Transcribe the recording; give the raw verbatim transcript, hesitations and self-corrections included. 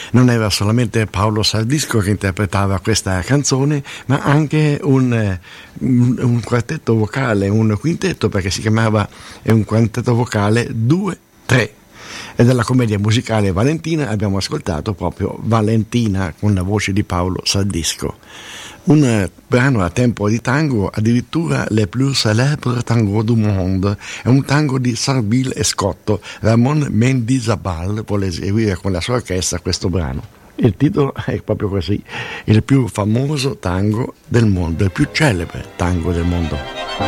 Non era solamente Paolo Sardisco che interpretava questa canzone, ma anche un, un, un quartetto vocale, un quintetto, perché si chiamava un quartetto vocale due tre. E dalla commedia musicale Valentina abbiamo ascoltato proprio Valentina con la voce di Paolo Sardisco. Un brano a tempo di tango, addirittura le plus célèbres tango du monde, è un tango di Sarbil e Scotto. Ramon Mendizabal vuole eseguire con la sua orchestra questo brano. Il titolo è proprio così: il più famoso tango del mondo, il più celebre tango del mondo.